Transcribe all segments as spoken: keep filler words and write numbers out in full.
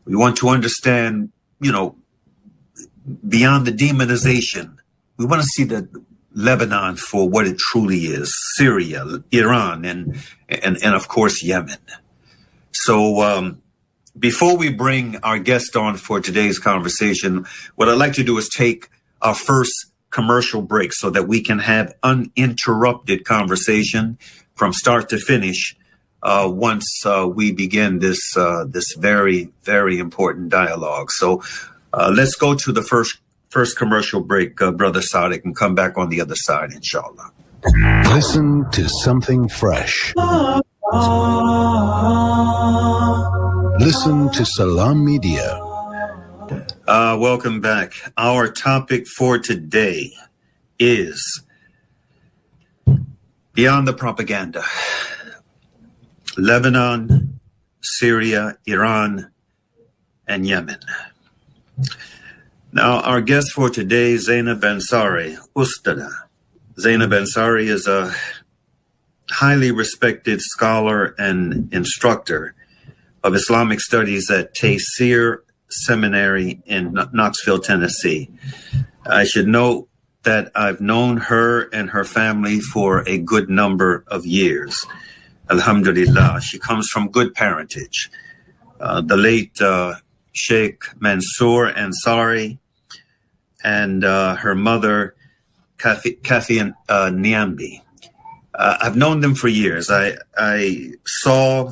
We want to understand, you know, beyond the demonization. We want to see the Lebanon for what it truly is, Syria, Iran, and, and, and of course, Yemen. So um, before we bring our guest on for today's conversation, what I'd like to do is take our first commercial break so that we can have uninterrupted conversation from start to finish uh, once uh, we begin this uh, this very, very important dialogue. So uh, let's go to the first first commercial break, uh, Brother Sadiq, and come back on the other side, inshallah. Listen to something fresh. Listen to Salam Media. Uh, welcome back. Our topic for today is Beyond the Propaganda. Lebanon, Syria, Iran, and Yemen. Now, our guest for today, Zainab Ansari, Ustada. Zainab Ansari is a highly respected scholar and instructor of Islamic studies at Taysir Seminary in Knoxville, Tennessee. I should note that I've known her and her family for a good number of years. Alhamdulillah. She comes from good parentage. Uh, the late uh, Sheikh Mansour Ansari and uh, her mother, Kafi, Kafi uh, Niambi. Uh, I've known them for years. I, I saw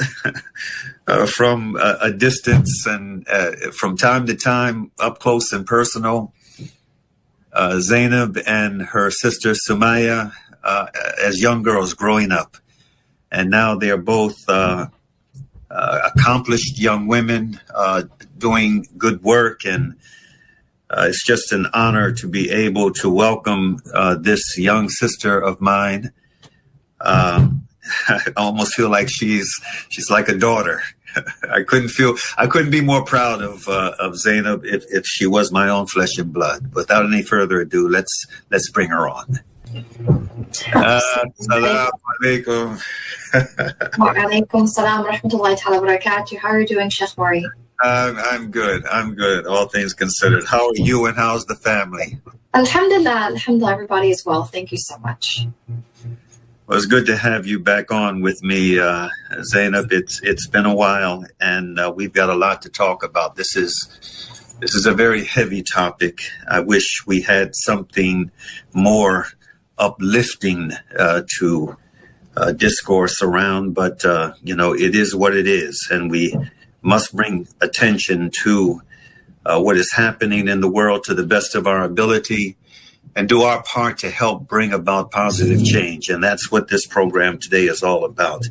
uh, from a, a distance and uh, from time to time, up close and personal, uh, Zainab and her sister Sumaya uh, as young girls growing up. And now they're both uh, uh, accomplished young women uh, doing good work. And uh, it's just an honor to be able to welcome uh, this young sister of mine. Um, I almost feel like she's she's like a daughter. I couldn't feel I couldn't be more proud of uh, of Zainab if, if she was my own flesh and blood. Without any further ado, let's let's bring her on. Uh, Assalamu alaikum. Wa alaikum salam wa rahmatullahi ta'ala wa barakatuh. How are you doing, Sheikh Mori? I'm, I'm good. I'm good. All things considered. How are you and how's the family? Alhamdulillah. Alhamdulillah. Everybody is well. Thank you so much. Well, it's good to have you back on with me, uh, Zainab. It's it's been a while, and uh, we've got a lot to talk about. This is this is a very heavy topic. I wish we had something more uplifting uh, to uh, discourse around, but uh, you know, it is what it is, and we must bring attention to uh, what is happening in the world to the best of our ability, and do our part to help bring about positive change. And that's what this program today is all about.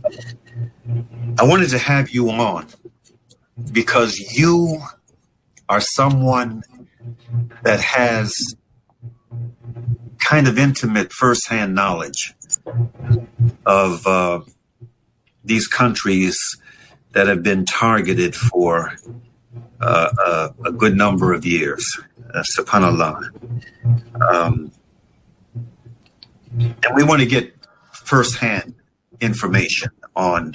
I wanted to have you on because you are someone that has kind of intimate firsthand knowledge of uh, these countries that have been targeted for uh, uh, a good number of years. Uh, subhanallah. Um, and we want to get firsthand information on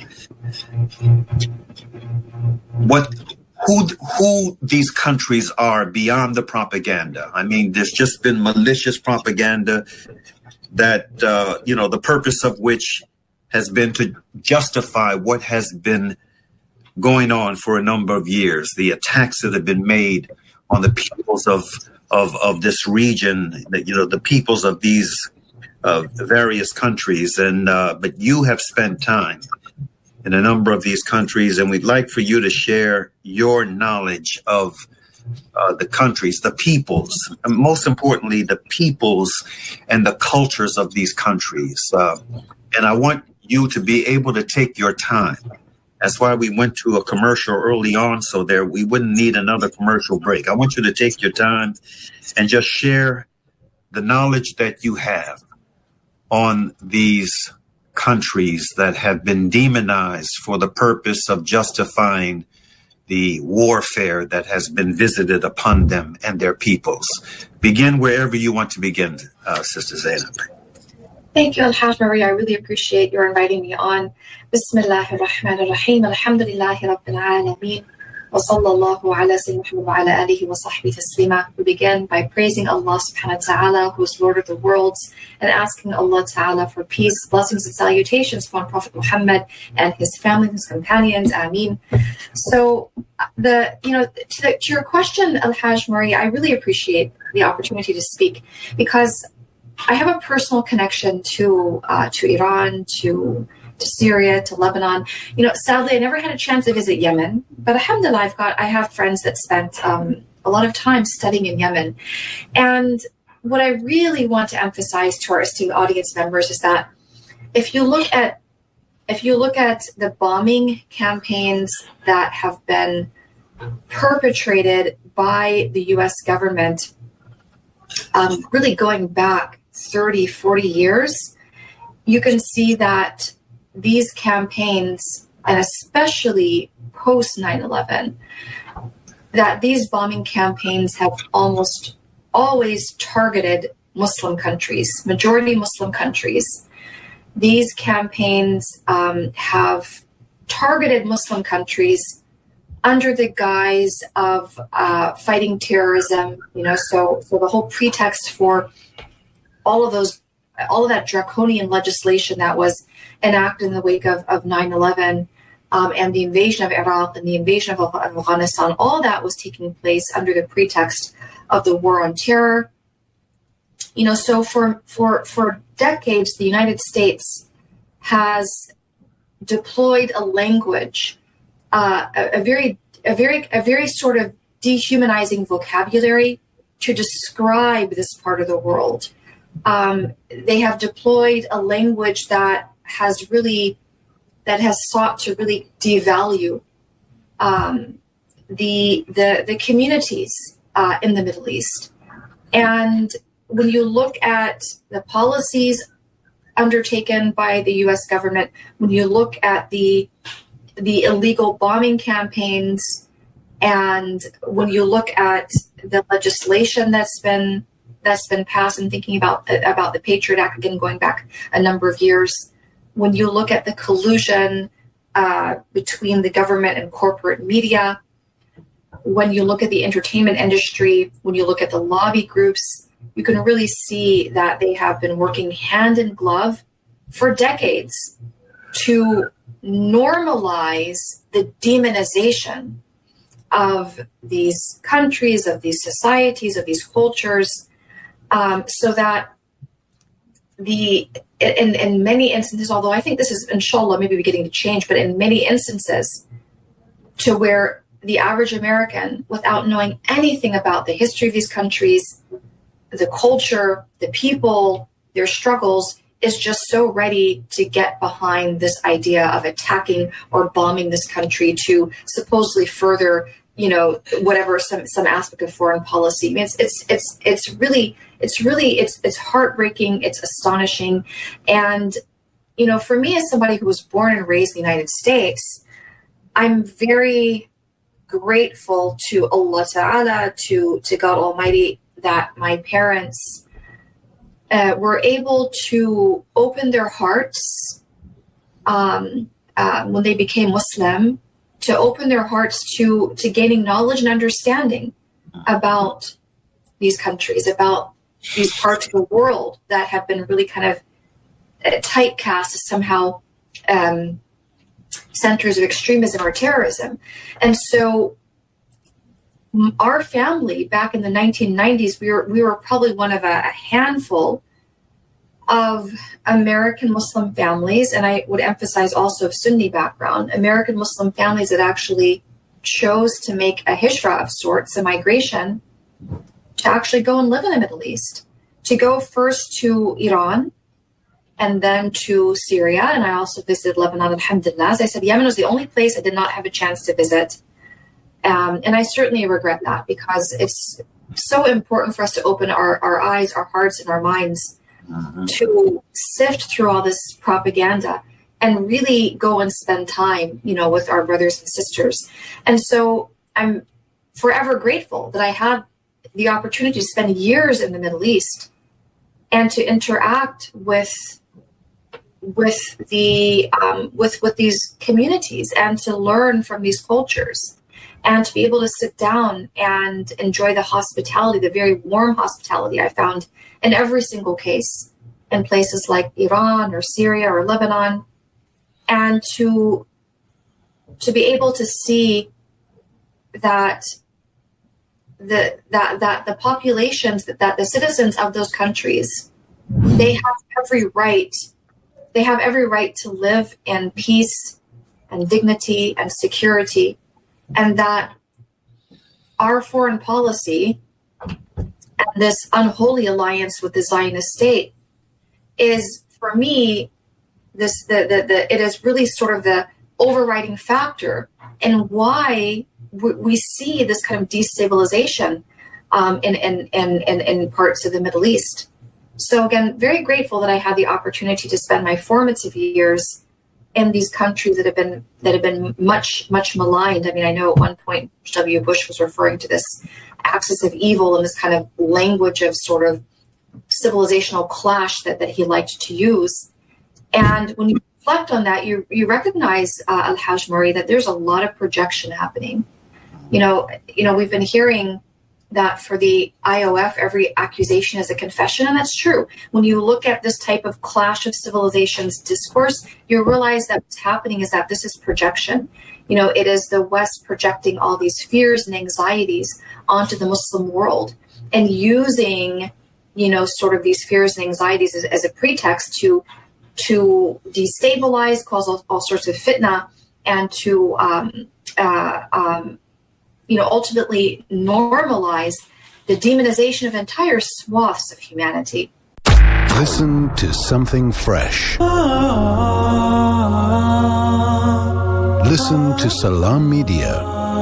what who who these countries are beyond the propaganda. I mean, there's just been malicious propaganda that uh, you know, the purpose of which has been to justify what has been going on for a number of years. The attacks that have been made on the peoples of of of this region, that, you know, the peoples of these uh, various countries, and uh, but you have spent time in a number of these countries, and we'd like for you to share your knowledge of uh, the countries, the peoples, and most importantly, the peoples and the cultures of these countries. Uh, and I want you to be able to take your time. That's why we went to a commercial early on, so there we wouldn't need another commercial break. I want you to take your time and just share the knowledge that you have on these countries that have been demonized for the purpose of justifying the warfare that has been visited upon them and their peoples. Begin wherever you want to begin, uh, Sister Zainab. Thank you, Al-Hajj Maria. I really appreciate your inviting me on. Bismillahir Rahmanir Rahim. Alhamdulillahi Rabbil Alameen. وصلى الله على سيدنا محمد وعلى آله وصحبه تسليما. We begin by praising Allah subhanahu wa ta'ala, who is Lord of the worlds, and asking Allah ta'ala for peace, blessings, and salutations upon Prophet Muhammad and his family, his companions. Ameen. So, the you know, to, the, to your question, Al-Hajj Murray, I really appreciate the opportunity to speak because I have a personal connection to uh, to Iran, to to Syria, to Lebanon. You know, sadly, I never had a chance to visit Yemen, but alhamdulillah, I've got, I have friends that spent um, a lot of time studying in Yemen. And what I really want to emphasize to our esteemed audience members is that if you look at, if you look at the bombing campaigns that have been perpetrated by the U S government, um, really going back thirty, forty years, you can see that these campaigns, and especially post nine eleven, that these bombing campaigns have almost always targeted Muslim countries, majority Muslim countries. These campaigns um, have targeted Muslim countries under the guise of uh, fighting terrorism, you know, so, so the whole pretext for all of those, all of that draconian legislation that was enacted in the wake of, of nine eleven um, and the invasion of Iraq and the invasion of Afghanistan, all that was taking place under the pretext of the war on terror. You know, so for, for, for decades, the United States has deployed a language, uh, a, a very, a very, a very sort of dehumanizing vocabulary to describe this part of the world. Um, they have deployed a language that has really, that has sought to really devalue um, the the the communities uh, in the Middle East. And when you look at the policies undertaken by the U S government, when you look at the the illegal bombing campaigns, and when you look at the legislation that's been that's been passed, and thinking about about the Patriot Act, again going back a number of years, when you look at the collusion uh, between the government and corporate media, when you look at the entertainment industry, when you look at the lobby groups, you can really see that they have been working hand in glove for decades to normalize the demonization of these countries, of these societies, of these cultures, um, so that the in, in many instances, although I think this is, inshallah, maybe beginning to change, but in many instances to where the average American, without knowing anything about the history of these countries, the culture, the people, their struggles, is just so ready to get behind this idea of attacking or bombing this country to supposedly further, you know, whatever, some some aspect of foreign policy. I mean, it's it's it's it's really it's really it's it's heartbreaking. It's astonishing, and you know, for me as somebody who was born and raised in the United States, I'm very grateful to Allah Ta'ala, to to God Almighty, that my parents uh, were able to open their hearts um, uh, when they became Muslim, to open their hearts to, to gaining knowledge and understanding about these countries, about these parts of the world that have been really kind of uh, typecast as somehow um, centers of extremism or terrorism. And so our family back in the nineteen nineties, we were we were probably one of a, a handful of American Muslim families, and I would emphasize also of Sunni background, American Muslim families that actually chose to make a hijrah of sorts, a migration, to actually go and live in the Middle East, to go first to Iran and then to Syria. And I also visited Lebanon, alhamdulillah. As I said, Yemen was the only place I did not have a chance to visit. Um, and I certainly regret that, because it's so important for us to open our, our eyes, our hearts, and our minds uh-huh. to sift through all this propaganda and really go and spend time, you know, with our brothers and sisters. And so I'm forever grateful that I had the opportunity to spend years in the Middle East and to interact with with the um, with with these communities and to learn from these cultures. and to be able to sit down and enjoy the hospitality, the very warm hospitality I found in every single case in places like Iran or Syria or Lebanon, and to to be able to see that the that that the populations that, that the citizens of those countries, they have every right they have every right to live in peace and dignity and security, and that our foreign policy and this unholy alliance with the Zionist state is, for me, this the, the the it is really sort of the overriding factor in why we, we see this kind of destabilization um, in, in in in in parts of the Middle East. So again, very grateful that I had the opportunity to spend my formative years in these countries that have been that have been much much maligned. I mean, I know at one point W. Bush was referring to this axis of evil and this kind of language of sort of civilizational clash that, that he liked to use. And when you reflect on that, you you recognize, uh, Al-Hajj Murray, that there's a lot of projection happening. You know, you know, we've been hearing that for the I O F, every accusation is a confession, and that's true. When you look at this type of clash of civilizations discourse, you realize that what's happening is that this is projection. You know, it is the West projecting all these fears and anxieties onto the Muslim world and using, you know, sort of these fears and anxieties as, as a pretext to to destabilize, cause all, all sorts of fitna, and to um, uh, um, you know, ultimately normalize the demonization of entire swaths of humanity. Listen to something fresh. Listen to Salam Media.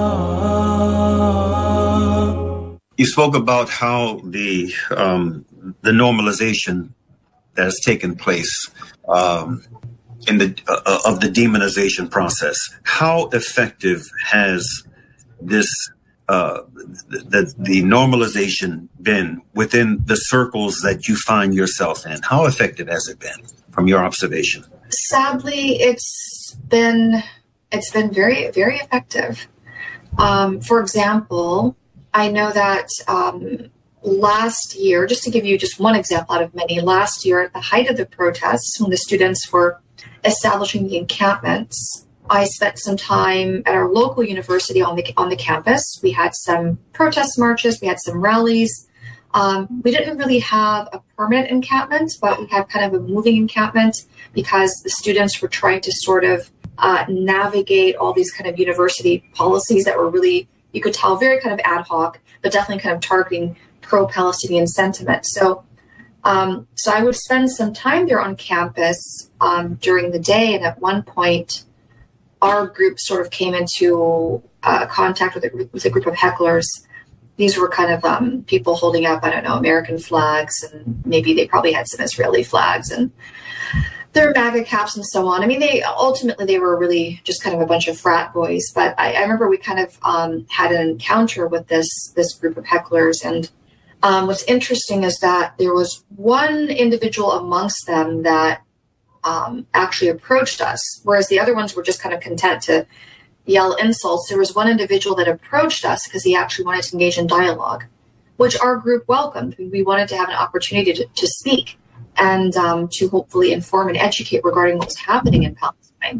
You spoke about how the um, the normalization that has taken place um, in the uh, of the demonization process. How effective has this uh, the the normalization been within the circles that you find yourself in? How effective has it been from your observation? Sadly, it's been it's been very very effective. Um, for example, I know that um, last year, just to give you just one example out of many, last year at the height of the protests, when the students were establishing the encampments, I spent some time at our local university on the on the campus. We had some protest marches, we had some rallies. Um, we didn't really have a permanent encampment, but we had kind of a moving encampment because the students were trying to sort of uh, navigate all these kind of university policies that were really, you could tell, very kind of ad hoc, but definitely kind of targeting pro-Palestinian sentiment. So, um, so I would spend some time there on campus um, during the day, and at one point, our group sort of came into uh, contact with a, with a group of hecklers. These were kind of um, people holding up, I don't know, American flags, and maybe they probably had some Israeli flags and their MAGA caps and so on. I mean, they ultimately, they were really just kind of a bunch of frat boys. But I, I remember we kind of um, had an encounter with this, this group of hecklers. And um, what's interesting is that there was one individual amongst them that Um, actually approached us, whereas the other ones were just kind of content to yell insults. There was one individual that approached us because he actually wanted to engage in dialogue, which our group welcomed. We wanted to have an opportunity to, to speak and um, to hopefully inform and educate regarding what was happening in Palestine.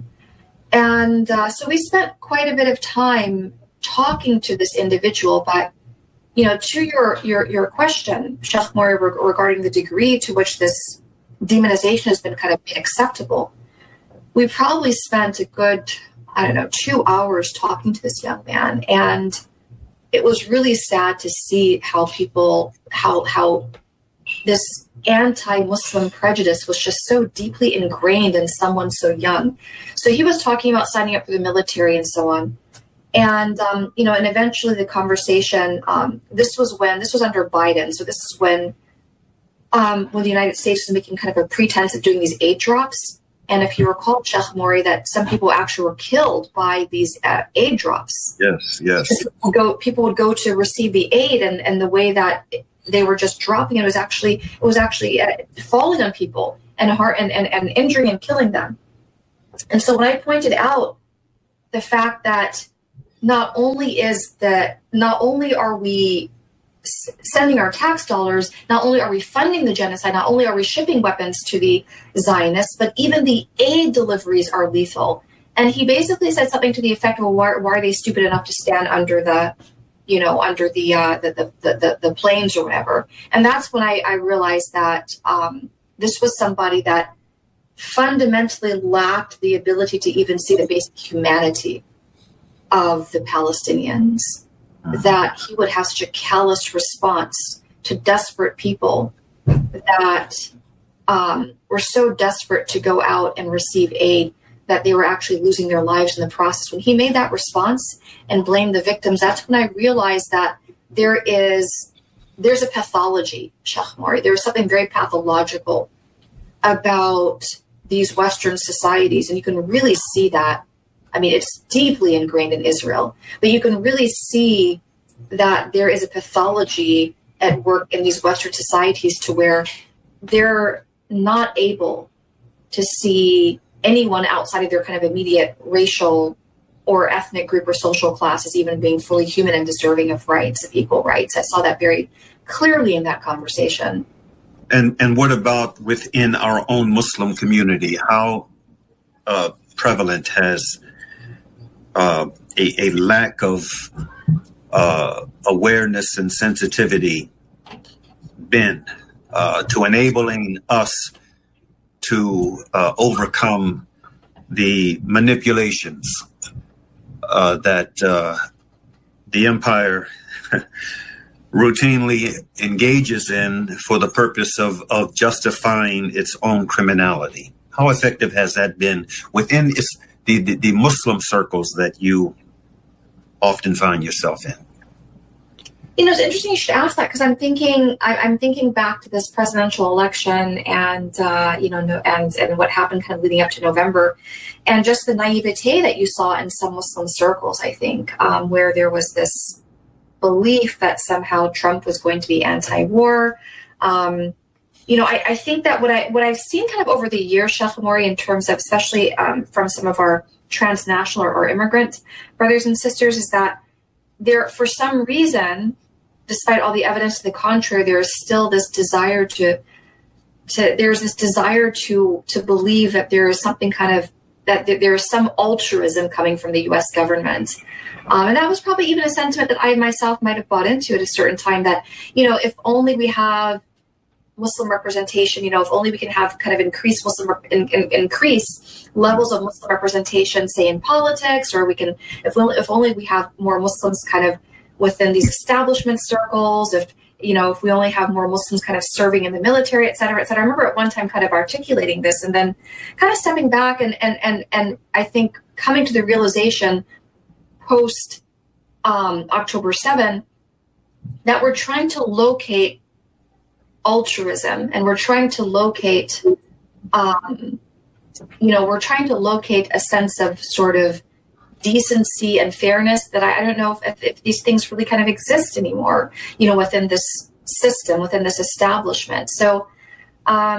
And uh, so we spent quite a bit of time talking to this individual. But, you know, to your your, your question, Sheikh Murray, regarding the degree to which this demonization has been kind of made acceptable, we probably spent a good, I don't know, two hours talking to this young man. And it was really sad to see how people, how, how this anti-Muslim prejudice was just so deeply ingrained in someone so young. So he was talking about signing up for the military and so on. And, um, you know, and eventually the conversation, um, this was when, this was under Biden. So this is when Um, when the United States was making kind of a pretense of doing these aid drops. And if you recall, Sheikh Murray, that some people actually were killed by these uh, aid drops. Yes, yes. People, go, people would go to receive the aid, and, and the way that they were just dropping it was actually it was actually uh, falling on people and heart and, and, and injuring and killing them. And so when I pointed out the fact that not only is that, not only are we sending our tax dollars, not only are we funding the genocide, not only are we shipping weapons to the Zionists, but even the aid deliveries are lethal. And he basically said something to the effect of, well, why, why are they stupid enough to stand under the, you know, under the uh, the, the, the, the planes or whatever. And that's when I, I realized that um, this was somebody that fundamentally lacked the ability to even see the basic humanity of the Palestinians. That he would have such a callous response to desperate people that um, were so desperate to go out and receive aid that they were actually losing their lives in the process. When he made that response and blamed the victims, that's when I realized that there is, there's a pathology, Sheikh Maury. There's something very pathological about these Western societies, and you can really see that. I mean, it's deeply ingrained in Israel, but you can really see that there is a pathology at work in these Western societies to where they're not able to see anyone outside of their kind of immediate racial or ethnic group or social class as even being fully human and deserving of rights, of equal rights. I saw that very clearly in that conversation. And and what about within our own Muslim community? How uh, prevalent has Uh, a, a lack of uh, awareness and sensitivity been uh, to enabling us to uh, overcome the manipulations uh, that uh, the empire routinely engages in for the purpose of, of justifying its own criminality? How effective has that been within its The, the, the Muslim circles that you often find yourself in? You know, it's interesting you should ask that, because I'm thinking I, I'm thinking back to this presidential election and uh, you know no, and and what happened kind of leading up to November, and just the naivete that you saw in some Muslim circles. I think um, where there was this belief that somehow Trump was going to be anti-war. Um, You know, I, I think that what I what I've seen kind of over the years, Sheikh Maury, in terms of especially um, from some of our transnational or, or immigrant brothers and sisters, is that there, for some reason, despite all the evidence to the contrary, there is still this desire to to there's this desire to to believe that there is something kind of that there is some altruism coming from the U S government. Um, and that was probably even a sentiment that I myself might have bought into at a certain time, that, you know, if only we have Muslim representation, you know, if only we can have kind of increased Muslim in, in, increase levels of Muslim representation, say in politics, or we can, if we, if only we have more Muslims kind of within these establishment circles, if, you know, if we only have more Muslims kind of serving in the military, et cetera, et cetera. I remember at one time kind of articulating this and then kind of stepping back and, and, and, and I think coming to the realization post um, October seventh that we're trying to locate altruism, and we're trying to locate, um, you know, we're trying to locate a sense of sort of decency and fairness that I, I don't know if, if, if these things really kind of exist anymore, you know, within this system, within this establishment. So um,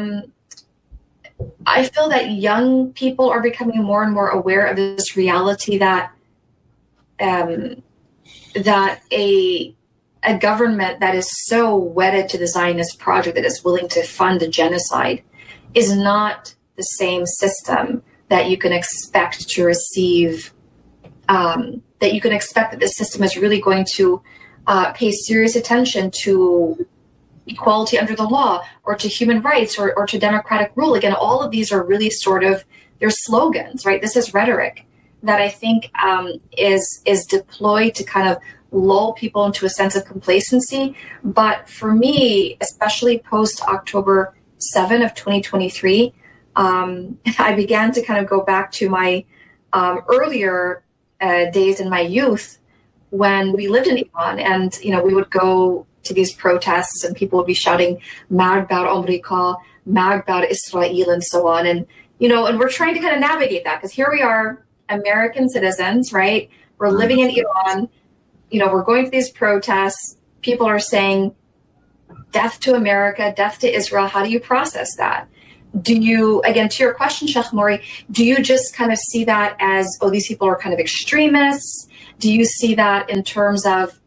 I feel that young people are becoming more and more aware of this reality that um, that a a government that is so wedded to the Zionist project that is willing to fund a genocide is not the same system that you can expect to receive, um, that you can expect that this system is really going to uh, pay serious attention to equality under the law or to human rights or, or to democratic rule. Again, all of these are really sort of, they're slogans, right? This is rhetoric that I think um, is is deployed to kind of lull people into a sense of complacency. But for me, especially post October seventh of twenty twenty-three, um, I began to kind of go back to my um, earlier uh, days in my youth when we lived in Iran, and you know we would go to these protests and people would be shouting "Mag bar Amerika, Mag bar Israel," and so on. And you know, and we're trying to kind of navigate that because here we are, American citizens, right? We're living in Iran. You know, we're going to these protests. People are saying, death to America, death to Israel. How do you process that? Do you, again, to your question, Sheikh Maury, do you just kind of see that as, oh, these people are kind of extremists Do you see that in terms of,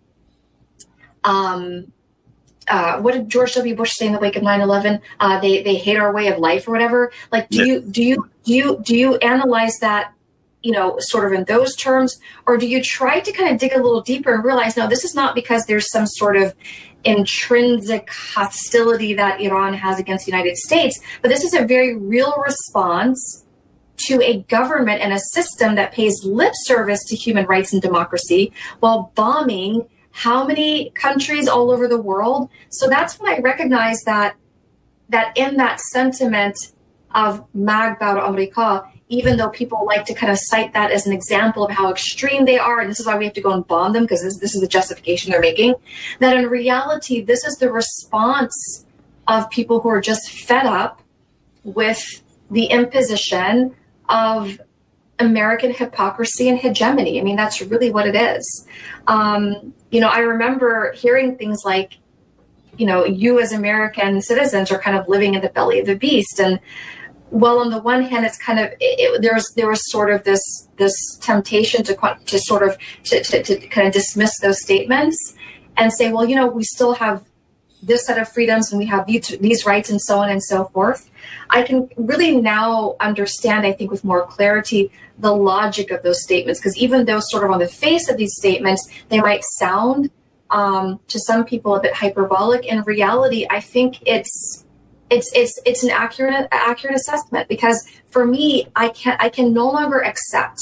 um, uh, what did George W. Bush say in the wake of nine eleven? Uh, they they hate our way of life or whatever. Like, do yeah. you do you do you do you analyze that, you know, sort of in those terms, or do you try to kind of dig a little deeper and realize, no, this is not because there's some sort of intrinsic hostility that Iran has against the United States, but this is a very real response to a government and a system that pays lip service to human rights and democracy while bombing how many countries all over the world. So that's when I recognize that that in that sentiment of Magbar America, even though people like to kind of cite that as an example of how extreme they are, and this is why we have to go and bomb them, because this, this is the justification they're making, that in reality, this is the response of people who are just fed up with the imposition of American hypocrisy and hegemony. I mean, that's really what it is. Um, you know, I remember hearing things like, you know, you as American citizens are kind of living in the belly of the beast. And well, on the one hand, it's kind of, it, there was there was sort of this this temptation to to sort of to, to, to kind of dismiss those statements and say, well, you know, we still have this set of freedoms and we have these, these rights and so on and so forth. I can really now understand, I think, with more clarity, the logic of those statements, because even though sort of on the face of these statements, they might sound um, to some people a bit hyperbolic, in reality, I think it's It's it's it's an accurate accurate assessment, because for me, I can I can no longer accept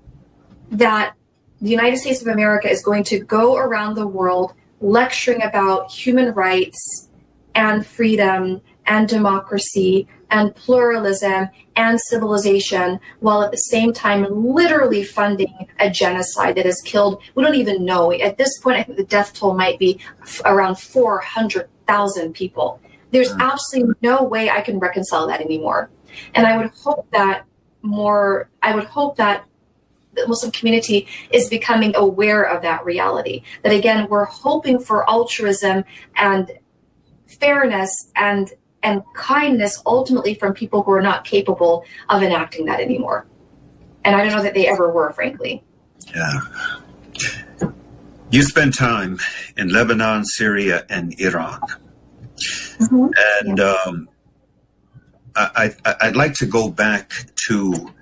that the United States of America is going to go around the world lecturing about human rights and freedom and democracy and pluralism and civilization, while at the same time literally funding a genocide that has killed, we don't even know. At this point, I think the death toll might be around four hundred thousand people. There's absolutely no way I can reconcile that anymore. And I would hope that more, I would hope that the Muslim community is becoming aware of that reality. That again, we're hoping for altruism and fairness and and kindness ultimately from people who are not capable of enacting that anymore. And I don't know that they ever were, frankly. Yeah. You spent time in Lebanon, Syria, and Iran. Mm-hmm. And yeah. um, I, I, I'd like to go back to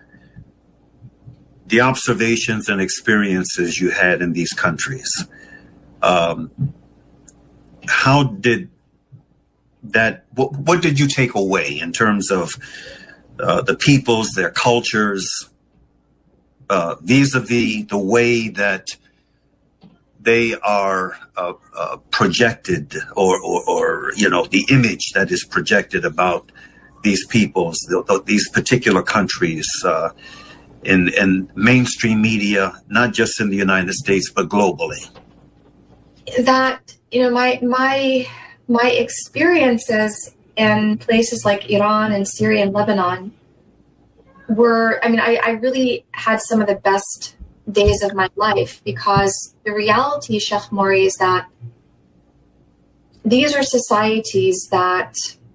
the observations and experiences you had in these countries. Um, how did that, what, what did you take away in terms of uh, the peoples, their cultures, uh, vis-a-vis the way that they are uh, uh, projected, or, or, or, you know, the image that is projected about these peoples, the, the, these particular countries uh, in, in mainstream media, not just in the United States, but globally? That, you know, my, my, my experiences in places like Iran and Syria and Lebanon were, I mean, I, I really had some of the best days of my life, because the reality, Sheikh Mori, is that these are societies that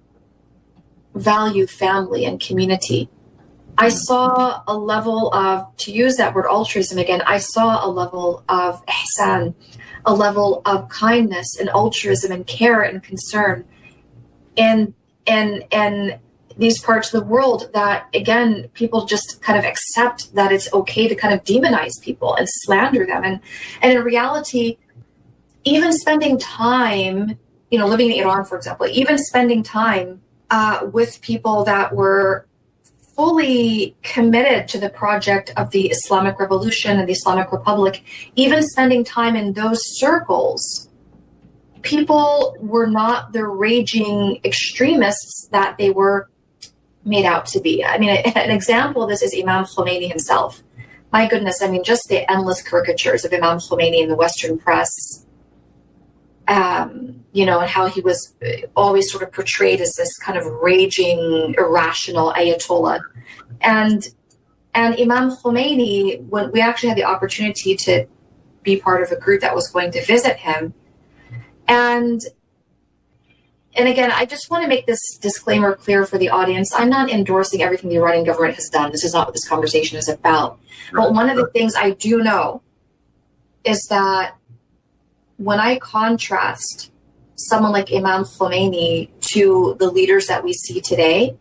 value family and community. I saw a level of, to use that word altruism again, I saw a level of ihsan, a level of kindness and altruism and care and concern and and and these parts of the world that, again, people just kind of accept that it's okay to kind of demonize people and slander them. And, and in reality, even spending time, you know, living in Iran, for example, even spending time uh, with people that were fully committed to the project of the Islamic Revolution and the Islamic Republic, even spending time in those circles, people were not the raging extremists that they were made out to be. I mean, an example of this is Imam Khomeini himself. My goodness, I mean, just the endless caricatures of Imam Khomeini in the Western press, um, you know, and how he was always sort of portrayed as this kind of raging, irrational Ayatollah. And and Imam Khomeini, when we actually had the opportunity to be part of a group that was going to visit him, and And again, I just want to make this disclaimer clear for the audience. I'm not endorsing everything the Iranian government has done. This is not what this conversation is about. But one of the things I do know is that when I contrast someone like Imam Khomeini to the leaders that we see today,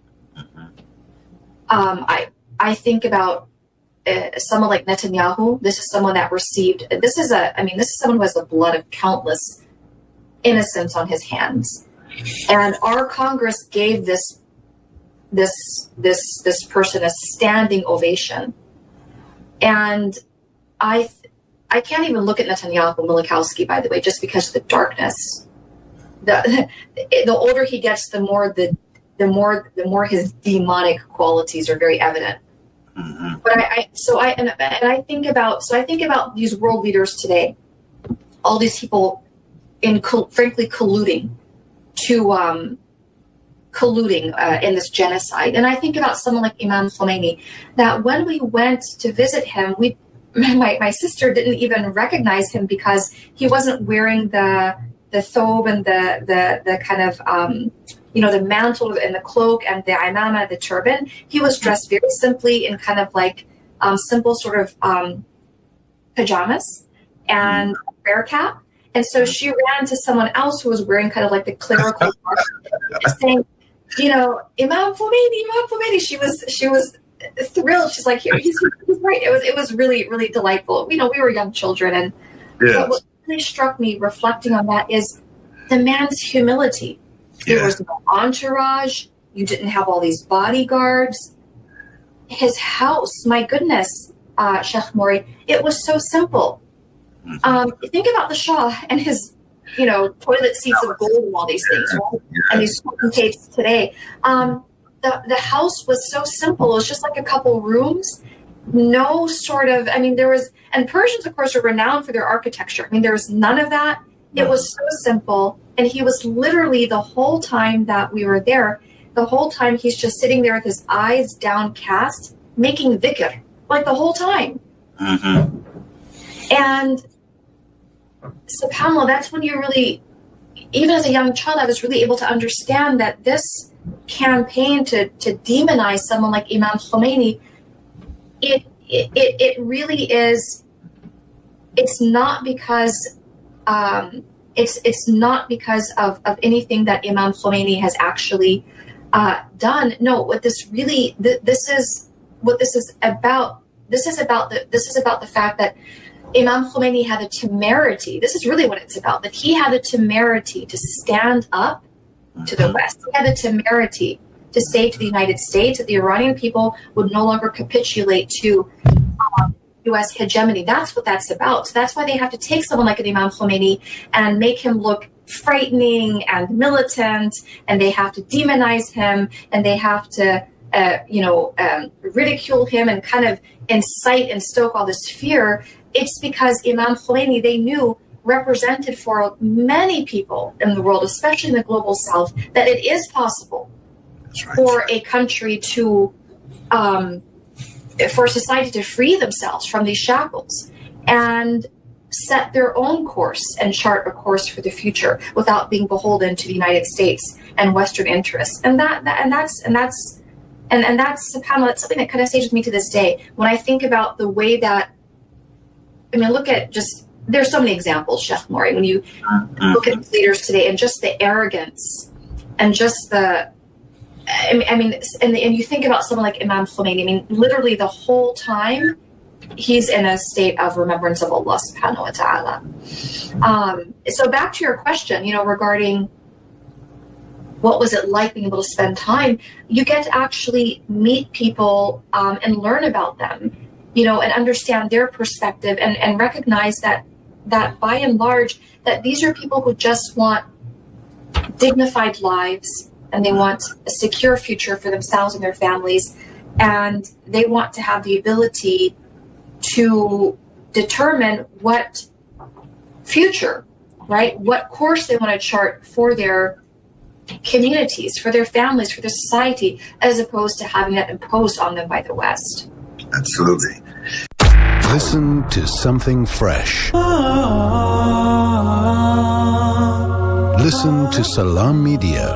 um, I I think about uh, someone like Netanyahu. This is someone that received, this is a, I mean, this is someone who has the blood of countless innocents on his hands. And our Congress gave this, this, this, this person a standing ovation. And I, I can't even look at Netanyahu Milikowski, by the way, just because of the darkness. The, the older he gets, the more the, the more, the more his demonic qualities are very evident. Mm-hmm. But I, I, so I, and, and I think about, so I think about these world leaders today, all these people in, frankly, colluding to, um, colluding uh, in this genocide. And I think about someone like Imam Khomeini, that when we went to visit him, we, my, my sister didn't even recognize him because he wasn't wearing the, the thobe and the, the, the kind of, um, you know, the mantle and the cloak and the imama, the turban. He was dressed very simply in kind of like um, simple sort of um, pajamas and a prayer cap. And so she ran to someone else who was wearing kind of like the clerical saying, you know, Imam Khomeini, Imam Khomeini. She was, she was thrilled. She's like, here, he's, he's right. It was, it was really, really delightful. You know, we were young children. And yes. What really struck me reflecting on that is the man's humility. There yeah. was no entourage. You didn't have all these bodyguards. His house, my goodness, uh, Sheikh Mori, it was so simple. Mm-hmm. Um, think about the Shah and his, you know, toilet seats of gold and all these things, right? Yeah. And these potentates today. Um, the, the house was so simple. It was just like a couple rooms. No sort of, I mean, there was, and Persians, of course, are renowned for their architecture. I mean, there was none of that. It was so simple. And he was literally the whole time that we were there, the whole time he's just sitting there with his eyes downcast, making dhikr, like the whole time. Mm-hmm. And subhanAllah, that's when you really, even as a young child, I was really able to understand that this campaign to, to demonize someone like Imam Khomeini, it, it, it really is, it's not because Um, it's it's not because of, of anything that Imam Khomeini has actually uh, done. No, what this really th this is what this is about. This is about the this is about the fact that Imam Khomeini had the temerity. This is really what it's about. That he had the temerity to stand up to the West. He had the temerity to say to the United States that the Iranian people would no longer capitulate to Um, U S hegemony. That's what that's about. So that's why they have to take someone like an Imam Khomeini and make him look frightening and militant, and they have to demonize him, and they have to, uh, you know, um, ridicule him and kind of incite and stoke all this fear. It's because Imam Khomeini, they knew, represented for many people in the world, especially in the global South, that it is possible right. for a country to um, for society to free themselves from these shackles and set their own course and chart a course for the future without being beholden to the United States and Western interests. And that, that and that's and that's and, and that's subhanAllah, that's something that kind of stays with me to this day. When I think about the way that, I mean, look at just, there's so many examples, Sheikh Mori, when you look at leaders today and just the arrogance and just the I mean, I mean, and, and you think about someone like Imam Khomeini, I mean, literally the whole time he's in a state of remembrance of Allah subhanahu wa ta'ala. Um, so back to your question, you know, regarding what was it like being able to spend time, you get to actually meet people um, and learn about them, you know, and understand their perspective and, and recognize that, that by and large, that these are people who just want dignified lives, and they want a secure future for themselves and their families, and they want to have the ability to determine what future, right, what course they want to chart for their communities, for their families, for their society, as opposed to having that imposed on them by the West. Absolutely. Listen to something fresh. Listen to Salam Media.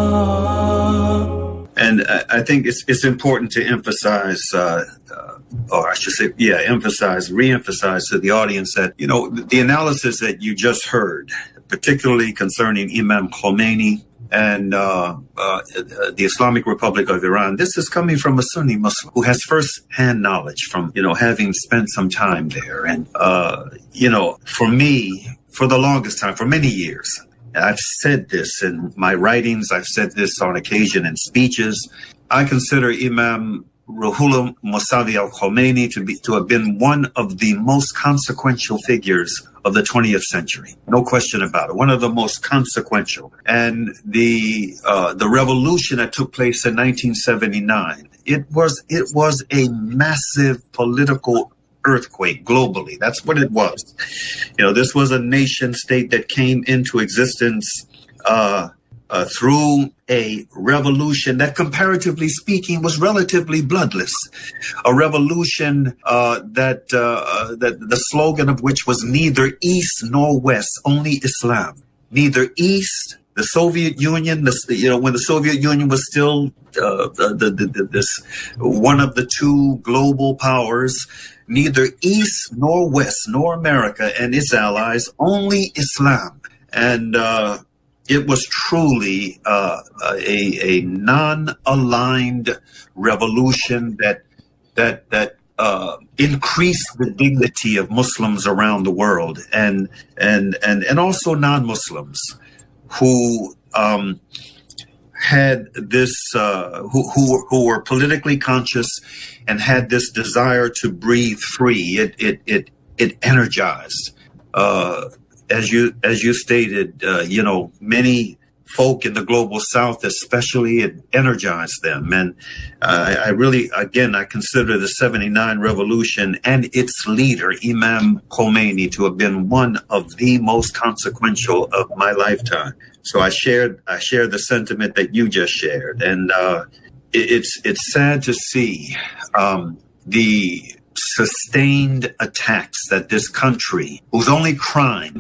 And I think it's it's important to emphasize uh, uh, or I should say, yeah, emphasize, re-emphasize to the audience that, you know, the analysis that you just heard, particularly concerning Imam Khomeini and uh, uh, the Islamic Republic of Iran, this is coming from a Sunni Muslim who has first-hand knowledge from, you know, having spent some time there. And, uh, you know, for me, for the longest time, for many years, I've said this in my writings, I've said this on occasion in speeches, I consider Imam Ruhollah Mousavi al-Khomeini to be to have been one of the most consequential figures of the twentieth century. No question about it. One of the most consequential. And the uh, the revolution that took place in nineteen seventy-nine, it was it was a massive political earthquake globally. That's what it was. You know, this was a nation state that came into existence uh, uh, through a revolution that, comparatively speaking, was relatively bloodless. A revolution uh, that uh, that the slogan of which was neither East nor West, only Islam. Neither East, the Soviet Union, the, you know, when the Soviet Union was still uh, the, the, the, this one of the two global powers, neither East nor West nor America and its allies, only Islam. And uh, it was truly uh, a, a non-aligned revolution that that that uh, increased the dignity of Muslims around the world, and and and and also non-Muslims who um, had this, uh, who who who were politically conscious and had this desire to breathe free. It it it it energized. Uh, As you as you stated, uh, you know, many folk in the global South, especially, it energized them. And uh, I really, again, I consider the seventy-nine revolution and its leader, Imam Khomeini, to have been one of the most consequential of my lifetime. So I shared I shared the sentiment that you just shared, and uh, it, it's it's sad to see um, the sustained attacks that this country, whose only crime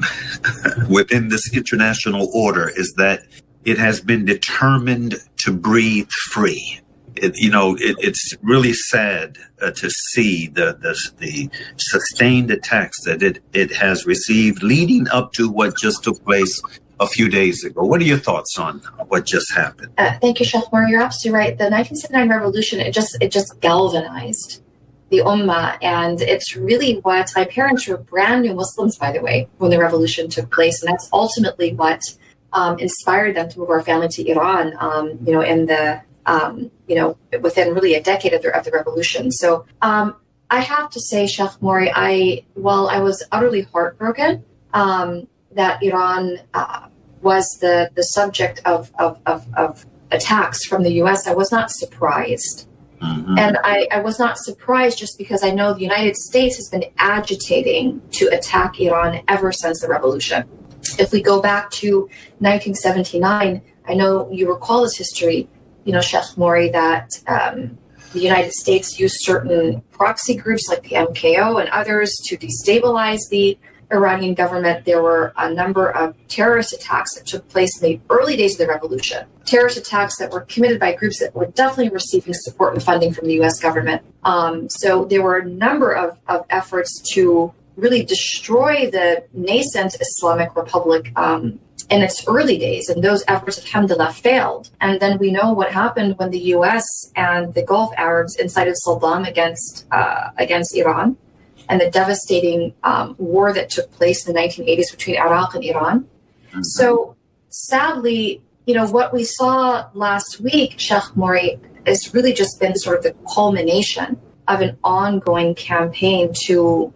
within this international order is that it has been determined to breathe free. It, you know, it, it's really sad uh, to see the, the the sustained attacks that it, it has received leading up to what just took place a few days ago. What are your thoughts on what just happened? Uh, thank you, Sheikh Moore. You're absolutely right. The nineteen seventy-nine revolution, it just it just galvanized the Ummah, and it's really what my parents were brand new Muslims, by the way, when the revolution took place, and that's ultimately what um, inspired them to move our family to Iran. Um, you know, in the um, you know within really a decade of the of the revolution. So um, I have to say, Sheikh Mori, I while I was utterly heartbroken um, that Iran uh, was the the subject of of, of of attacks from the U S, I was not surprised. Mm-hmm. And I, I was not surprised just because I know the United States has been agitating to attack Iran ever since the revolution. If we go back to nineteen seventy-nine, I know you recall this history, you know, Sheikh Mori, that um, the United States used certain proxy groups like the M K O and others to destabilize the Iranian government. There were a number of terrorist attacks that took place in the early days of the revolution. Terrorist attacks that were committed by groups that were definitely receiving support and funding from the U S government. Um, so there were a number of, of efforts to really destroy the nascent Islamic Republic um, in its early days. And those efforts, alhamdulillah, failed. And then we know what happened when the U S and the Gulf Arabs incited Saddam against, uh, against Iran, and the devastating um, war that took place in the nineteen eighties between Iraq and Iran. Mm-hmm. So sadly, you know, what we saw last week, Sheikh Mori, has really just been sort of the culmination of an ongoing campaign to,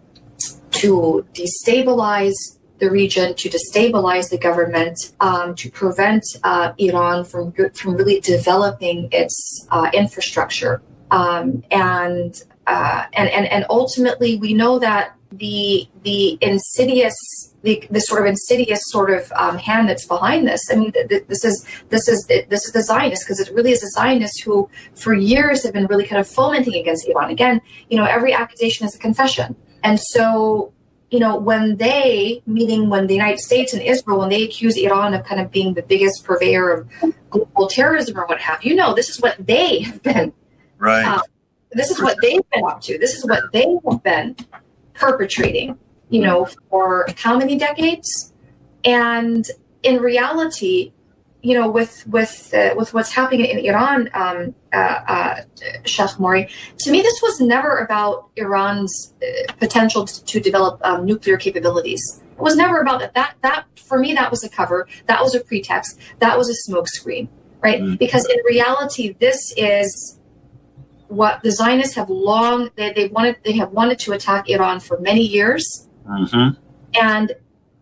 to destabilize the region, to destabilize the government, um, to prevent uh, Iran from, from really developing its uh, infrastructure. Um, and Uh, and, and, and ultimately, we know that the the insidious, the, the sort of insidious sort of um, hand that's behind this. I mean, th th this is this is this is the Zionists, because it really is the Zionists who, for years, have been really kind of fomenting against Iran. Again, you know, every accusation is a confession, and so you know when they, meaning when the United States and Israel, when they accuse Iran of kind of being the biggest purveyor of global terrorism or what have you, know this is what they have been. Right. Uh, this is what they've been up to. This is what they have been perpetrating, you know, for how many decades? And in reality, you know, with with uh, with what's happening in Iran, um, uh, uh, Sheikh Mori, to me, this was never about Iran's uh, potential to, to develop um, nuclear capabilities. It was never about that. That that for me, that was a cover. That was a pretext. That was a smokescreen, right? Mm-hmm. Because in reality, this is what the Zionists have long they they wanted. They have wanted to attack Iran for many years, mm-hmm. and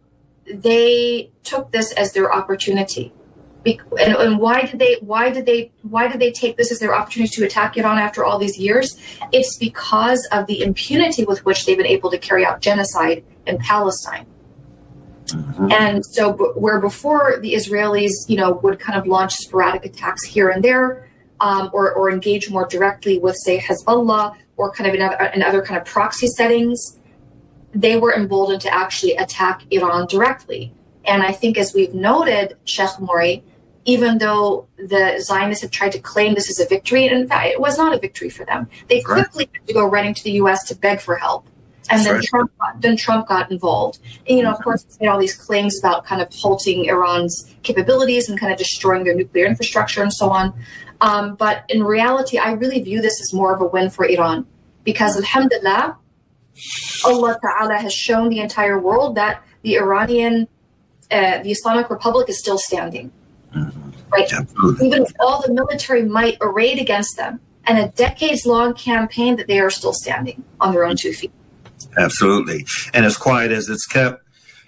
they took this as their opportunity. And, and why did they why did they why did they take this as their opportunity to attack Iran after all these years? It's because of the impunity with which they've been able to carry out genocide in Palestine. Mm-hmm. And so where before the Israelis, you know, would kind of launch sporadic attacks here and there, um, or, or engage more directly with, say, Hezbollah, or kind of in other, in other kind of proxy settings, they were emboldened to actually attack Iran directly. And I think, as we've noted, Sheikh Mori, even though the Zionists have tried to claim this as a victory, and in fact, it was not a victory for them. They quickly right. had to go running to the U S to beg for help. And then, right. Trump got, then Trump got involved. And, you know, of course, he made all these claims about kind of halting Iran's capabilities and kind of destroying their nuclear infrastructure and so on. Um, but in reality, I really view this as more of a win for Iran. Because, alhamdulillah, Allah Ta'ala has shown the entire world that the Iranian, uh, the Islamic Republic is still standing. Mm-hmm. Right? Absolutely. Even with all the military might arrayed against them, and a decades-long campaign, that they are still standing on their own two feet. Absolutely. And as quiet as it's kept,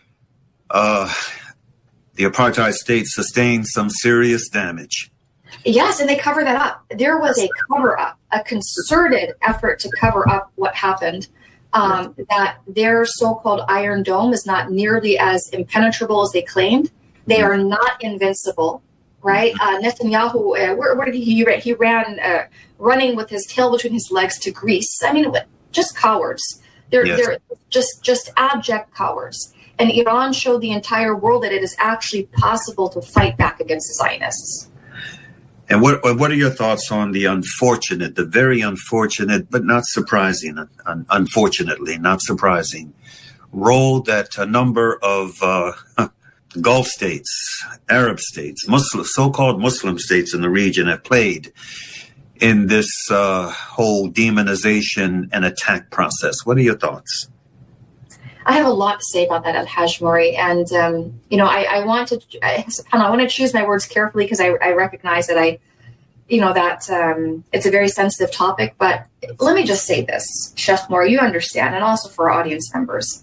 uh, the apartheid state sustained some serious damage. Yes, and they cover that up. There was a cover-up, a concerted effort to cover up what happened, um, that their so-called Iron Dome is not nearly as impenetrable as they claimed. They are not invincible, right? Uh, Netanyahu, uh, where, where did he, he ran? He ran uh, running with his tail between his legs to Greece. I mean, just cowards. They're, yes. they're just, just abject cowards. And Iran showed the entire world that it is actually possible to fight back against the Zionists. And what what are your thoughts on the unfortunate, the very unfortunate, but not surprising, un, unfortunately, not surprising, role that a number of uh, Gulf states, Arab states, Muslim, so-called Muslim states in the region have played in this uh, whole demonization and attack process? What are your thoughts? I have a lot to say about that, Al-Hajj Mori. And, um, you know, I, I want to, I, I want to choose my words carefully, because I, I recognize that I, you know, that um, it's a very sensitive topic. But let me just say this, Sheikh Mori, you understand, and also for our audience members.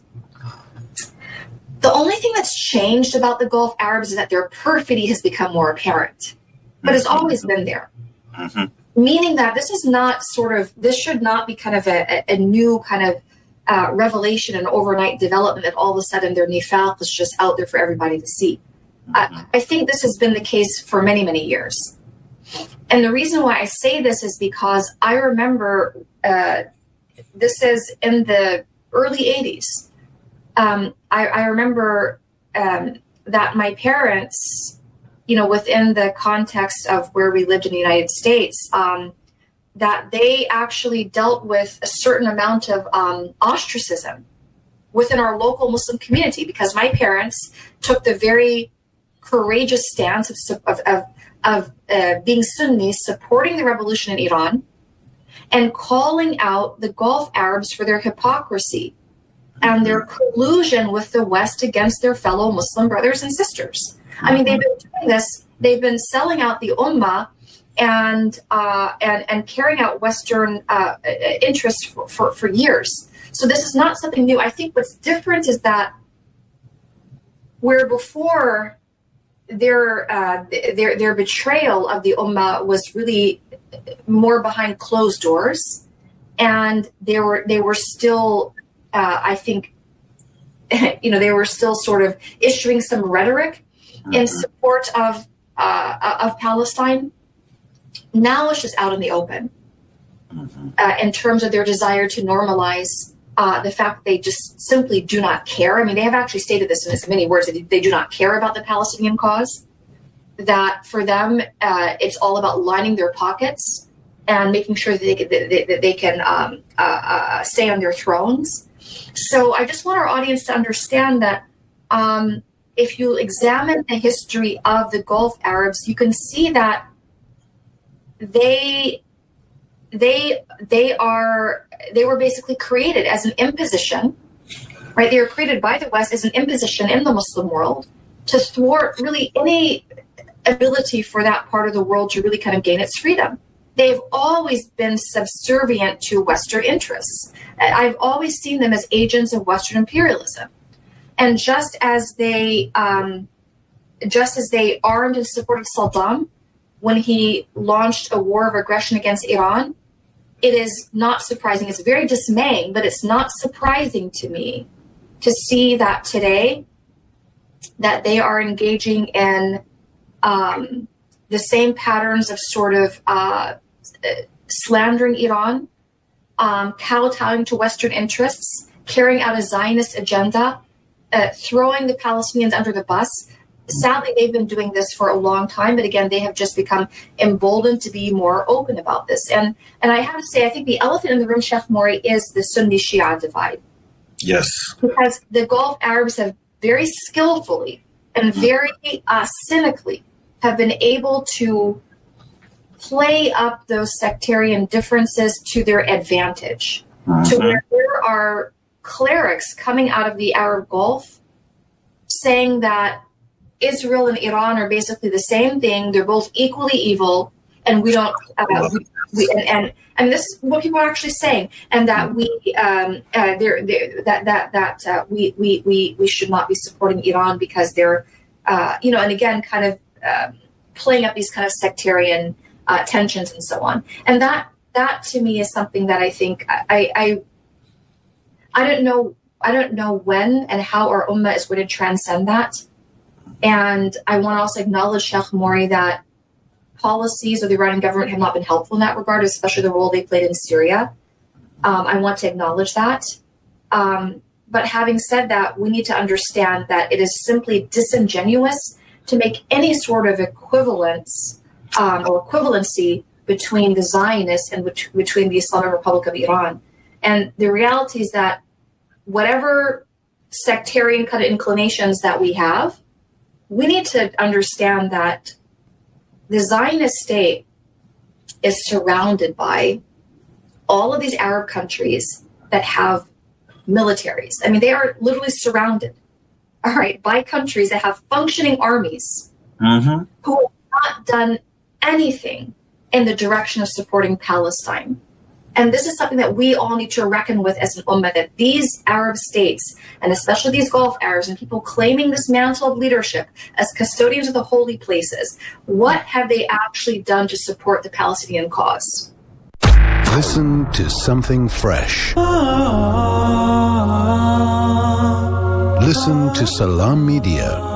The only thing that's changed about the Gulf Arabs is that their perfidy has become more apparent. But it's always been there. Mm-hmm. Meaning that this is not sort of, this should not be kind of a, a new kind of uh, revelation and overnight development that all of a sudden their nifaq is just out there for everybody to see. Mm-hmm. I, I think this has been the case for many, many years. And the reason why I say this is because I remember, uh, this is in the early eighties. Um, I, I remember um, that my parents, you know, within the context of where we lived in the United States, um, that they actually dealt with a certain amount of um, ostracism within our local Muslim community, because my parents took the very courageous stance of, of, of, of uh, being Sunni, supporting the revolution in Iran, and calling out the Gulf Arabs for their hypocrisy and their collusion with the West against their fellow Muslim brothers and sisters. I mean, they've been doing this. They've been selling out the Ummah and uh, and and carrying out Western uh, interests for, for, for years. So this is not something new. I think what's different is that where before their uh, their their betrayal of the Ummah was really more behind closed doors, and they were they were still, uh, I think, you know, they were still sort of issuing some rhetoric in support of uh, of Palestine. Now it's just out in the open, mm-hmm. uh, in terms of their desire to normalize uh, the fact that they just simply do not care. I mean, they have actually stated this in as many words, that they do not care about the Palestinian cause, that for them uh, it's all about lining their pockets and making sure that they can, that, that they can um, uh, uh, stay on their thrones. So I just want our audience to understand that um, if you examine the history of the Gulf Arabs, you can see that they they they are they were basically created as an imposition, right? They were created by the West as an imposition in the Muslim world to thwart really any ability for that part of the world to really kind of gain its freedom. They've always been subservient to Western interests. I've always seen them as agents of Western imperialism. And just as they, um, just as they armed and supported Saddam when he launched a war of aggression against Iran, it is not surprising. It's very dismaying, but it's not surprising to me to see that today that they are engaging in um, the same patterns of sort of uh, slandering Iran, um, kowtowing to Western interests, carrying out a Zionist agenda, uh, throwing the Palestinians under the bus. Sadly, they've been doing this for a long time, but again, they have just become emboldened to be more open about this. And and I have to say, I think the elephant in the room, Sheikh Morey, is the Sunni-Shia divide. Yes. Because the Gulf Arabs have very skillfully and very uh, cynically have been able to play up those sectarian differences to their advantage. Mm-hmm. To where there are clerics coming out of the Arab Gulf saying that Israel and Iran are basically the same thing. They're both equally evil, and we don't. Uh, we, we, and, and and this is what people are actually saying, and that we um, uh, they're, they're, that that that uh, we, we we we should not be supporting Iran because they're uh, you know, and again, kind of uh, playing up these kind of sectarian uh, tensions and so on. And that that to me is something that I think I I I don't know I don't know when and how our ummah is going to transcend that. And I want to also acknowledge, Sheikh Morey, that policies of the Iranian government have not been helpful in that regard, especially the role they played in Syria. Um, I want to acknowledge that. Um, but having said that, we need to understand that it is simply disingenuous to make any sort of equivalence um, or equivalency between the Zionists and bet- between the Islamic Republic of Iran. And the reality is that whatever sectarian kind of inclinations that we have, we need to understand that the Zionist state is surrounded by all of these Arab countries that have militaries. I mean, they are literally surrounded, all right, by countries that have functioning armies mm-hmm. who have not done anything in the direction of supporting Palestine. And this is something that we all need to reckon with as an ummah, that these Arab states, and especially these Gulf Arabs and people claiming this mantle of leadership as custodians of the holy places, what have they actually done to support the Palestinian cause? Listen to something fresh. Listen to Salam Media.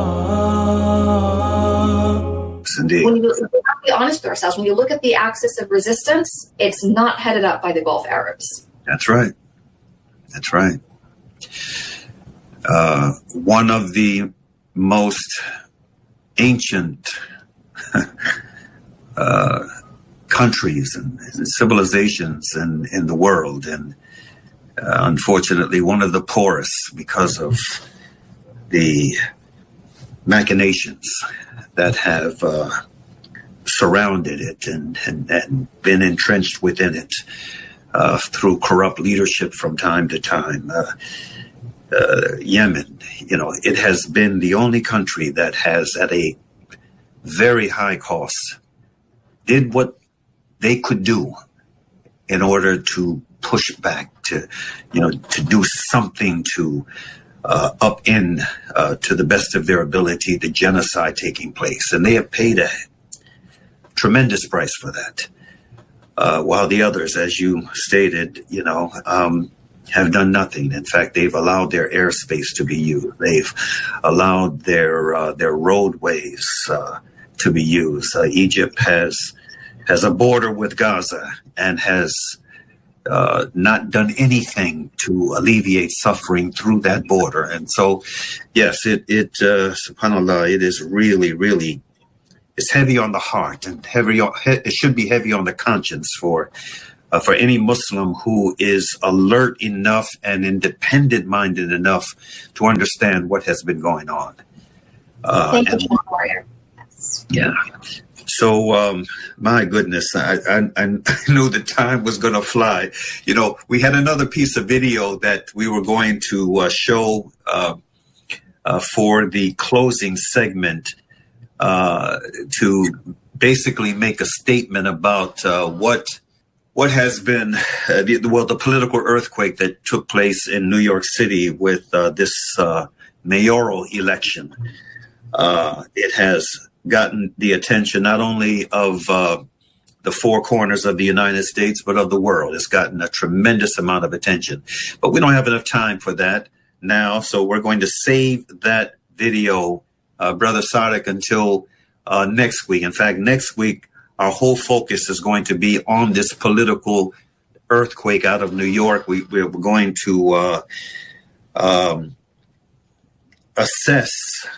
Indeed. When you, we have to be honest with ourselves, when you look at the axis of resistance, it's not headed up by the Gulf Arabs. That's right. That's right. Uh, one of the most ancient uh, countries and, and civilizations in, in the world, and uh, unfortunately one of the poorest because of the machinations that have uh, surrounded it and, and, and been entrenched within it uh, through corrupt leadership from time to time. Uh, uh, Yemen, you know, it has been the only country that has, at a very high cost, did what they could do in order to push back, to, you know, to do something to Uh, upend uh, to the best of their ability the genocide taking place. And they have paid a tremendous price for that. Uh, while the others, as you stated, you know, um, have done nothing. In fact, they've allowed their airspace to be used. They've allowed their uh, their roadways uh, to be used. Uh, Egypt has has a border with Gaza and has Uh, not done anything to alleviate suffering through that border. And so, yes, it, it uh, subhanAllah, it is really, really it's heavy on the heart, and heavy on, it should be heavy on the conscience for uh, for any Muslim who is alert enough and independent-minded enough to understand what has been going on. Uh, Thank and, you, John Warrior. Yes. Yeah. So, um, my goodness, I, I, I knew the time was going to fly. You know, we had another piece of video that we were going to uh, show uh, uh, for the closing segment uh, to basically make a statement about uh, what what has been, uh, the, well, the political earthquake that took place in New York City with uh, this uh, mayoral election. Uh, it has gotten the attention not only of uh, the four corners of the United States, but of the world. It's gotten a tremendous amount of attention. But we don't have enough time for that now, so we're going to save that video, uh, Brother Sadiq, until uh, next week. In fact, next week, our whole focus is going to be on this political earthquake out of New York. We, we're going to uh, um, assess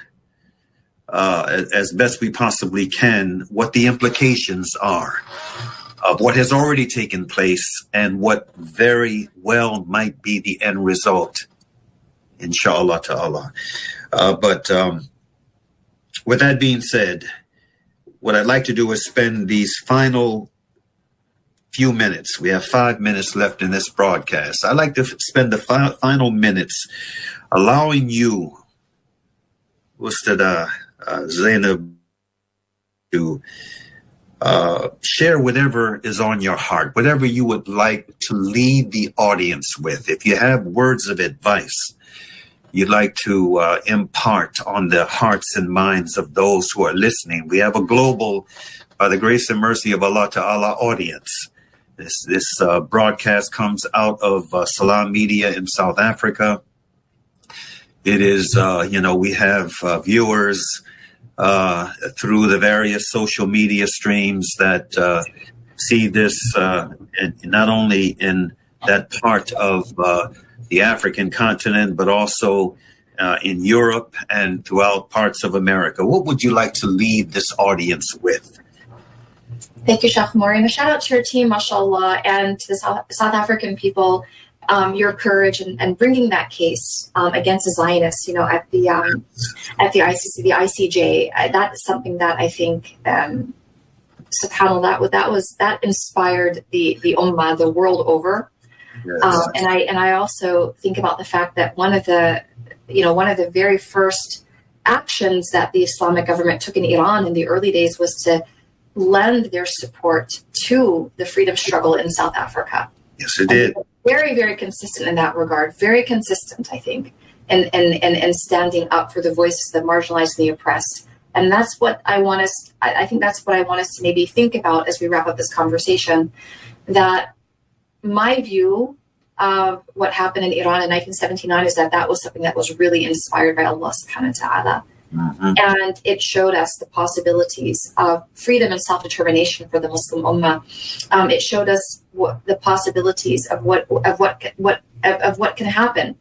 Uh, as best we possibly can, what the implications are of what has already taken place and what very well might be the end result, inshallah ta'ala. Uh, but um, with that being said, what I'd like to do is spend these final few minutes. We have five minutes left in this broadcast. I'd like to f- spend the fi- final minutes allowing you, Ustada, Uh, Zainab, to uh, share whatever is on your heart, whatever you would like to leave the audience with. If you have words of advice you'd like to uh, impart on the hearts and minds of those who are listening. We have a global, by the grace and mercy of Allah Ta'ala, audience. This, this uh, broadcast comes out of uh, Salam Media in South Africa. It is, uh, you know, we have uh, viewers uh, through the various social media streams that uh, see this uh, not only in that part of uh, the African continent, but also uh, in Europe and throughout parts of America. What would you like to leave this audience with? Thank you, Sheikh Mori. And a shout out to your team, mashallah, and to the South, South African people. Um, your courage and, and bringing that case um, against the Zionists, you know, at the um, at the I C C, the I C J, uh, that is something that I think, um, subhanAllah, that, that was that inspired the the ummah the world over. Yes. Um, and I and I also think about the fact that one of the, you know, one of the very first actions that the Islamic government took in Iran in the early days was to lend their support to the freedom struggle in South Africa. Yes, it did. Very, very consistent in that regard. Very consistent, I think, in, in, in, in standing up for the voices of the marginalized and the oppressed. And that's what I want us, I, I think that's what I want us to maybe think about as we wrap up this conversation, that my view of what happened in Iran in nineteen seventy-nine is that that was something that was really inspired by Allah subhanahu wa ta'ala. Mm-hmm. And it showed us the possibilities of freedom and self-determination for the Muslim Ummah. Um, it showed us what, the possibilities of what of what what of, of what can happen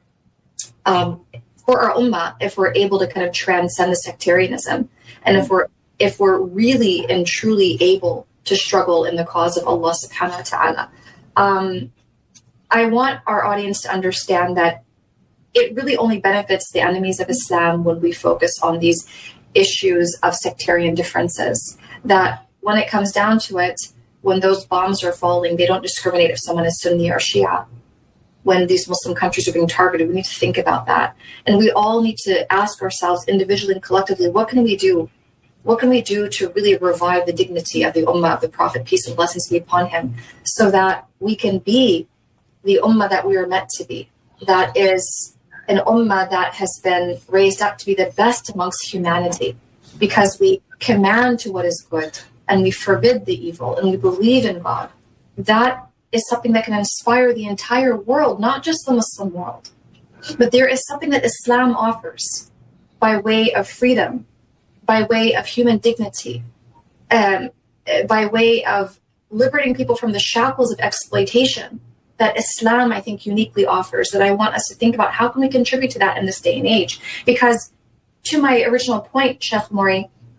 um, for our Ummah if we're able to kind of transcend the sectarianism, and if we're if we're really and truly able to struggle in the cause of Allah Subhanahu wa Taala. Um, I want our audience to understand that it really only benefits the enemies of Islam when we focus on these issues of sectarian differences. That when it comes down to it, when those bombs are falling, they don't discriminate if someone is Sunni or Shia. When these Muslim countries are being targeted, we need to think about that. And we all need to ask ourselves individually and collectively, what can we do? What can we do to really revive the dignity of the Ummah of the Prophet, peace and blessings be upon him, so that we can be the Ummah that we are meant to be? That is an ummah that has been raised up to be the best amongst humanity, because we command to what is good and we forbid the evil and we believe in God. That is something that can inspire the entire world, not just the Muslim world. But there is something that Islam offers by way of freedom, by way of human dignity, um, by way of liberating people from the shackles of exploitation, that Islam, I think, uniquely offers, that I want us to think about how can we contribute to that in this day and age. Because to my original point, Sheikh Mori,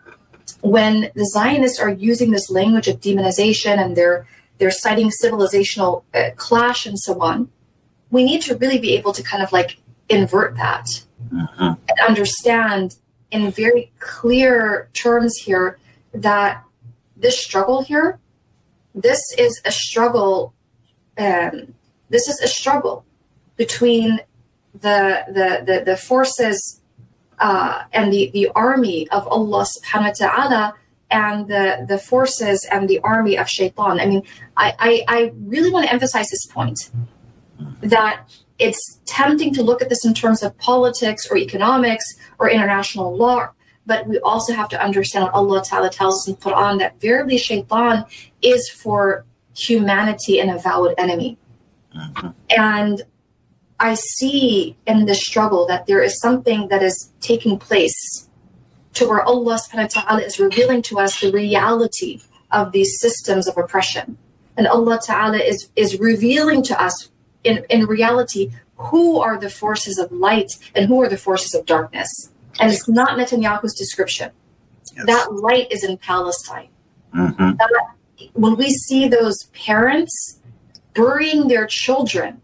when the Zionists are using this language of demonization and they're they're citing civilizational uh, clash and so on, we need to really be able to kind of like invert that mm-hmm. and understand in very clear terms here that this struggle here, this is a struggle, um, this is a struggle between the the the, the forces uh, and the, the army of Allah subhanahu wa ta'ala and the, the forces and the army of shaitan. I mean, I, I, I really want to emphasize this point, that it's tempting to look at this in terms of politics or economics or international law, but we also have to understand what Allah Ta'ala tells us in the Quran, that verily shaitan is for humanity an avowed enemy. Mm-hmm. And I see in this struggle that there is something that is taking place to where Allah subhanahu wa ta'ala is revealing to us the reality of these systems of oppression. And Allah Ta'ala is, is revealing to us in, in reality who are the forces of light and who are the forces of darkness. And it's not Netanyahu's description. Yes. That light is in Palestine. Mm-hmm. That, when we see those parents burying their children,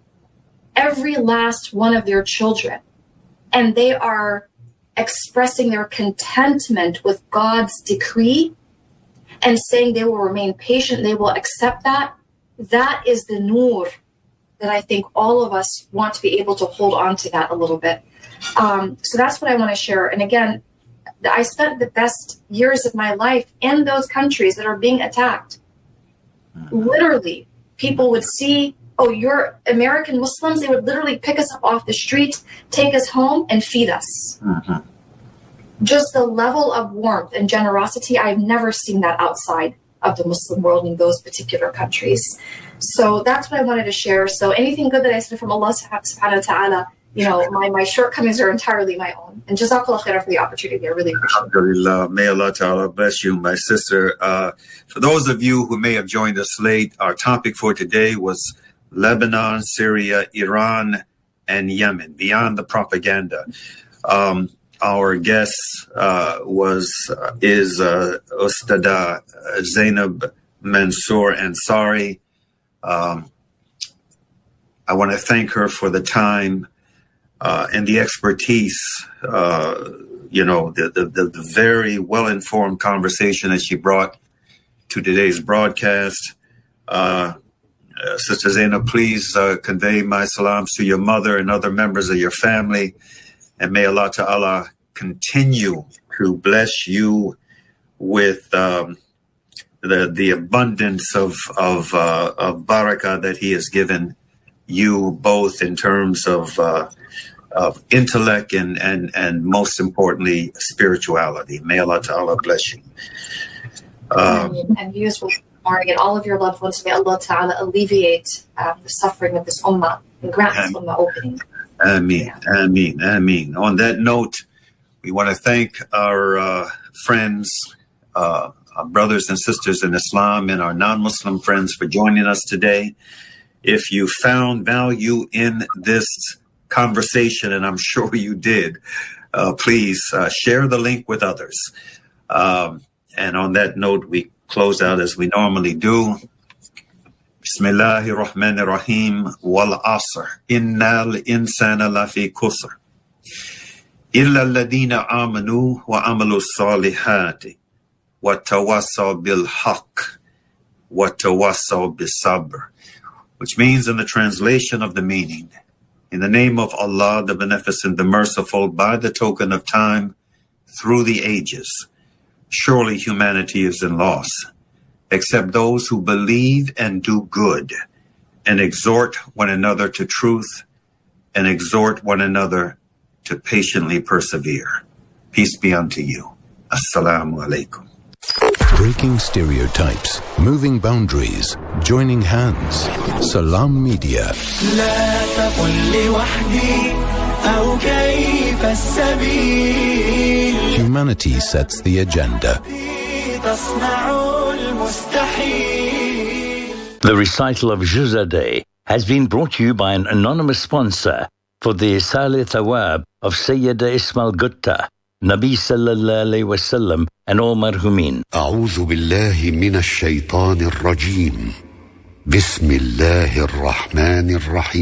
every last one of their children, and they are expressing their contentment with God's decree and saying they will remain patient, they will accept that, that is the nur that I think all of us want to be able to hold on to that a little bit. Um, so that's what I want to share. And again, I spent the best years of my life in those countries that are being attacked. Literally, people would see, oh, you're American Muslims. They would literally pick us up off the street, take us home, and feed us. Mm-hmm. Just the level of warmth and generosity, I've never seen that outside of the Muslim world in those particular countries. So that's what I wanted to share. So anything good that I said from Allah subhanahu wa ta'ala, you know, my, my shortcomings are entirely my own. And jazakallah khair for the opportunity. I really appreciate it. Alhamdulillah. May Allah Ta'ala bless you, my sister. Uh, for those of you who may have joined us late, our topic for today was Lebanon, Syria, Iran, and Yemen, beyond the propaganda. Um, our guest uh, was uh, is uh, Ustada Zainab Mansour Ansari. Um, I want to thank her for the time uh, and the expertise, uh, you know, the, the, the very well-informed conversation that she brought to today's broadcast. Uh, uh, Sister Zainab, please uh, convey my salams to your mother and other members of your family. And may Allah Ta'ala continue to bless you with um, the the abundance of of, uh, of barakah that He has given you, both in terms of uh, of intellect and and and most importantly spirituality. May Allah Ta'ala bless you. Um, and you as well, Mari, and all of your loved ones. May Allah Ta'ala alleviate um, the suffering of this ummah and grant this ummah opening. Ameen, ameen, ameen. On that note, we want to thank our uh, friends, uh, our brothers and sisters in Islam, and our non-Muslim friends for joining us today. If you found value in this conversation, and I'm sure you did, uh, please uh, share the link with others. Um, and on that note, we close out as we normally do. Bismillahir Rahmanir Rahim. Wal Asr. Innal insana lafi kusr. Illa alladhina amanu wa amalu salihati. Wa tawassaw bil haqq. Wa tawassaw bis sabr. Which means, in the translation of the meaning, in the name of Allah, the Beneficent, the Merciful, by the token of time, through the ages, surely humanity is in loss, except those who believe and do good, and exhort one another to truth, and exhort one another to patiently persevere. Peace be unto you. Assalamu alaikum. Breaking stereotypes, moving boundaries, joining hands. Salam Media. Humanity sets the agenda. The recital of Juzadeh has been brought to you by an anonymous sponsor for the Isal Thawab of Sayyida Ismail Gutta, Nabi sallallahu alayhi wasallam, and all marhumin. أعوذ بالله من الشيطان الرجيم. بسم الله الرحمن الرحيم.